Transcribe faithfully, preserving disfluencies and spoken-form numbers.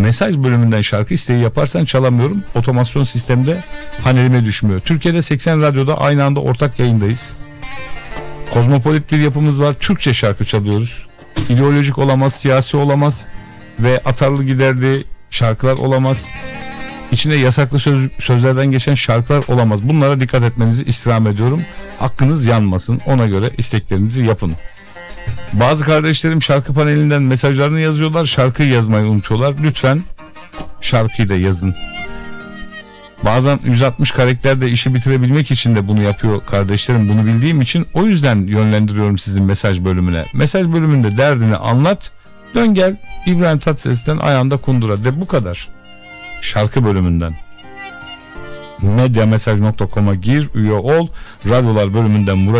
mesaj bölümünden şarkı isteği yaparsan çalamıyorum. Otomasyon sistemde panelime düşmüyor. Türkiye'de seksen radyoda aynı anda ortak yayındayız. Kozmopolit bir yapımız var. Türkçe şarkı çalıyoruz. İdeolojik olamaz, siyasi olamaz ve atarlı giderli şarkılar olamaz. İçinde yasaklı söz, sözlerden geçen şarkılar olamaz. Bunlara dikkat etmenizi istirham ediyorum. Hakkınız yanmasın. Ona göre isteklerinizi yapın. Bazı kardeşlerim şarkı panelinden mesajlarını yazıyorlar. Şarkıyı yazmayı unutuyorlar. Lütfen şarkıyı da yazın. Bazen yüz altmış karakterde işi bitirebilmek için de bunu yapıyor kardeşlerim. Bunu bildiğim için o yüzden yönlendiriyorum sizin mesaj bölümüne. Mesaj bölümünde derdini anlat. Dön gel İbrahim Tatlıses'ten ayağında kundura de, bu kadar. Şarkı bölümünden medyamesaj nokta com'a gir, üye ol. Radyolar bölümünden Murat